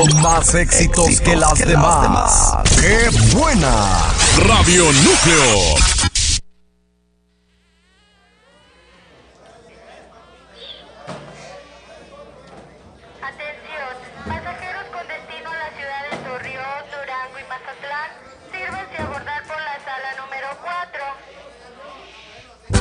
con más éxitos que las demás. ¡Qué buena! Radio Núcleo. Atención, pasajeros con destino a la ciudad de Torreón, Durango y Mazatlán, sírvanse a abordar por la sala número 4.